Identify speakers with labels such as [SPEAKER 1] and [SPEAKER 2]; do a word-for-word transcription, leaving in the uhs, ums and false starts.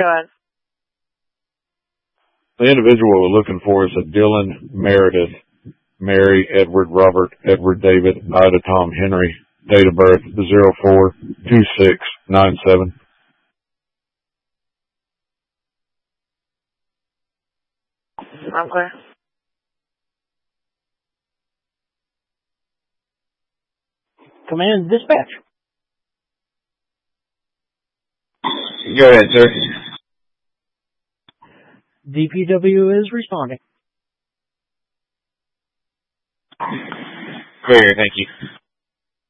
[SPEAKER 1] Go ahead.
[SPEAKER 2] The individual we're looking for is a Dylan Meredith, Mary, Edward, Robert, Edward, David, Ida, Tom, Henry, date of birth zero four two six nine seven.
[SPEAKER 1] I'm clear.
[SPEAKER 3] Command dispatch.
[SPEAKER 4] Go ahead, sir.
[SPEAKER 3] D P W is responding.
[SPEAKER 4] Clear, thank you.